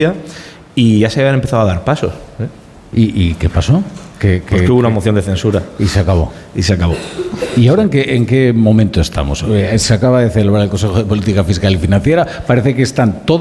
y ya se habían empezado a dar pasos. ¿Y qué pasó? Pues hubo una moción de censura. Y se acabó. ¿Y ahora en qué momento estamos? Se acaba de celebrar el Consejo de Política Fiscal y Financiera. Parece que están todos